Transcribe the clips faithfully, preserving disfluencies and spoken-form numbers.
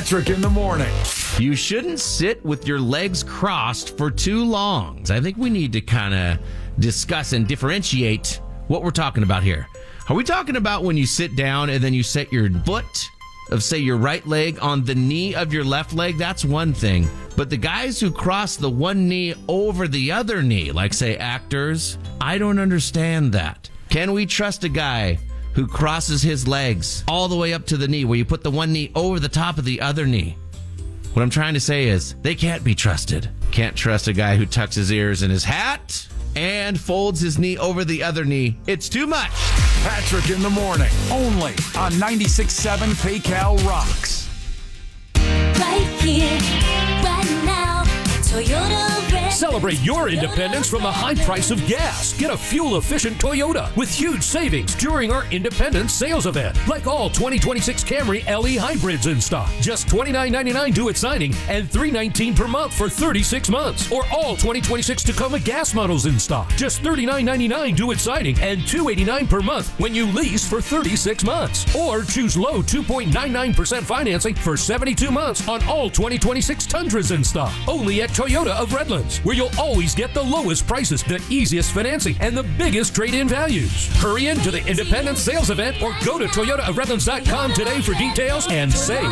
Patrick in the morning. You shouldn't sit with your legs crossed for too long. I think we need to kind of discuss and differentiate what we're talking about here. Are we talking about when you sit down and then you set your foot of, say, your right leg on the knee of your left leg? That's one thing. But the guys who cross the one knee over the other knee, like, say, actors, I don't understand that. Can we trust a guy who crosses his legs all the way up to the knee, where you put the one knee over the top of the other knee? What I'm trying to say is they can't be trusted. Can't trust a guy who tucks his ears in his hat and folds his knee over the other knee. It's too much. Patrick in the morning, only on ninety-six point seven PayCal Rocks. Right here, right now, Toyota. Celebrate your independence from the high price of gas. Get a fuel-efficient Toyota with huge savings during our Independence Sales Event. Like all twenty twenty-six Camry L E hybrids in stock. Just twenty-nine ninety-nine due at signing and three nineteen per month for thirty-six months. Or all twenty twenty-six Tacoma gas models in stock. Just thirty-nine ninety-nine due at signing and two eighty-nine per month when you lease for thirty-six months. Or choose low two point nine nine percent financing for seventy-two months on all twenty twenty-six Tundras in stock. Only at Toyota of Redlands, where you'll always get the lowest prices, the easiest financing, and the biggest trade-in values. Hurry into the Independence Sales Event or go to Toyota of Redlands dot com today for details and save.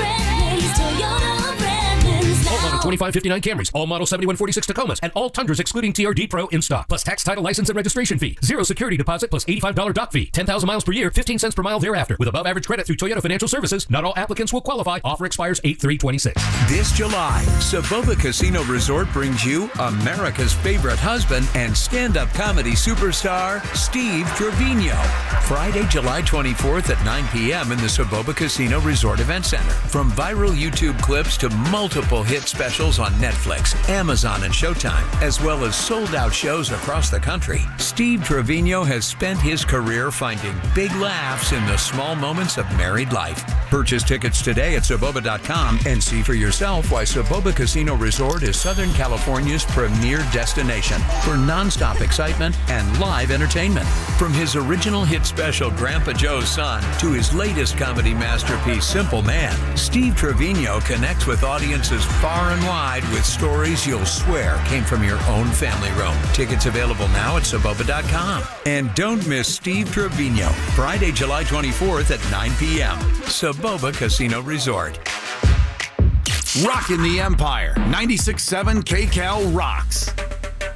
All model twenty-five fifty-nine Camrys, all model seventy-one forty-six Tacomas, and all Tundras excluding T R D Pro in stock. Plus tax, title, license, and registration fee. Zero security deposit plus eighty-five dollars dock fee. ten thousand miles per year, fifteen cents per mile thereafter. With above average credit through Toyota Financial Services, not all applicants will qualify. Offer expires eight three twenty-six. This July, Soboba Casino Resort brings you America's favorite husband and stand-up comedy superstar, Steve Trevino. Friday, July twenty-fourth at nine p.m. in the Soboba Casino Resort Event Center. From viral YouTube clips to multiple hit specials on Netflix, Amazon, and Showtime, as well as sold-out shows across the country, Steve Trevino has spent his career finding big laughs in the small moments of married life. Purchase tickets today at Soboba dot com and see for yourself why Soboba Casino Resort is Southern California's premier destination for nonstop excitement and live entertainment. From his original hit special Grandpa Joe's Son to his latest comedy masterpiece Simple Man, Steve Trevino connects with audiences far and wide with stories you'll swear came from your own family room. Tickets available now at Soboba dot com. And don't miss Steve Trevino, Friday, July twenty-fourth at nine p.m. Soboba Casino Resort. Rockin' the Empire, ninety-six point seven KCal Rocks.